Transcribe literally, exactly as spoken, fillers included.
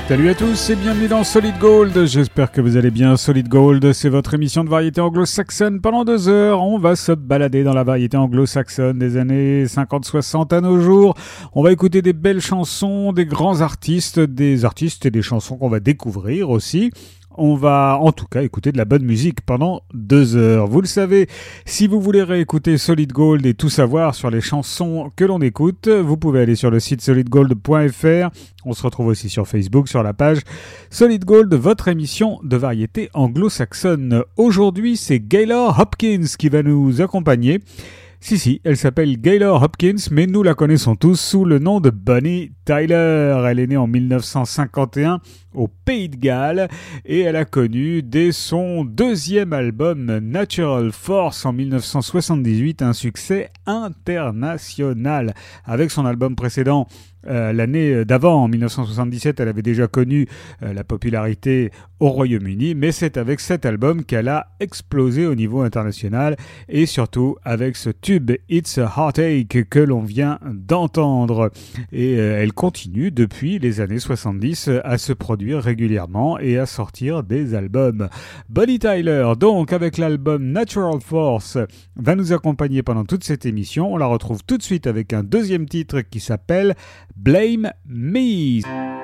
Salut à tous et bienvenue dans Solid Gold, j'espère que vous allez bien. Solid Gold, c'est votre émission de variété anglo-saxonne. Pendant deux heures, on va se balader dans la variété anglo-saxonne des années cinquante soixante à nos jours. On va écouter des belles chansons, des grands artistes, des artistes et des chansons qu'on va découvrir aussi. On va en tout cas écouter de la bonne musique pendant deux heures. Vous le savez, si vous voulez réécouter Solid Gold et tout savoir sur les chansons que l'on écoute, vous pouvez aller sur le site solid gold point f r. On se retrouve aussi sur Facebook, sur la page Solid Gold, votre émission de variété anglo-saxonne. Aujourd'hui, c'est Gaylor Hopkins qui va nous accompagner. Si, si, elle s'appelle Gaylor Hopkins, mais nous la connaissons tous sous le nom de Bonnie Tyler. Elle est née en dix-neuf cent cinquante et un au Pays de Galles et elle a connu dès son deuxième album Natural Force en dix-neuf cent soixante-dix-huit un succès international. Avec son album précédent, Euh, l'année d'avant, en dix-neuf cent soixante-dix-sept, elle avait déjà connu euh, la popularité au Royaume-Uni, mais c'est avec cet album qu'elle a explosé au niveau international et surtout avec ce tube It's a Heartache que l'on vient d'entendre. Et euh, elle continue depuis les années soixante-dix à se produire régulièrement et à sortir des albums. Bonnie Tyler, donc, avec l'album Natural Force, va nous accompagner pendant toute cette émission. On la retrouve tout de suite avec un deuxième titre qui s'appelle Blame Me.